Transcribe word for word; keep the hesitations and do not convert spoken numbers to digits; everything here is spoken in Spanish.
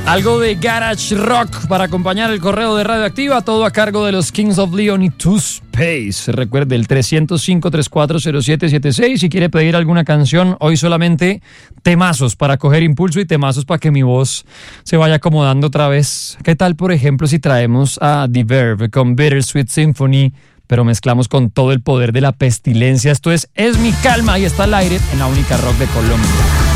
Algo de garage rock para acompañar el correo de Radioactiva, todo a cargo de los Kings of Leon y To Space. Recuerde el tres cero cinco, tres cuatro cero siete siete seis. Si quiere pedir alguna canción, hoy solamente temazos para coger impulso y temazos para que mi voz se vaya acomodando otra vez. ¿Qué tal, por ejemplo, si traemos a The Verve con Bittersweet Symphony, pero mezclamos con todo el poder de la pestilencia? Esto es Es mi calma y está al aire en la única rock de Colombia.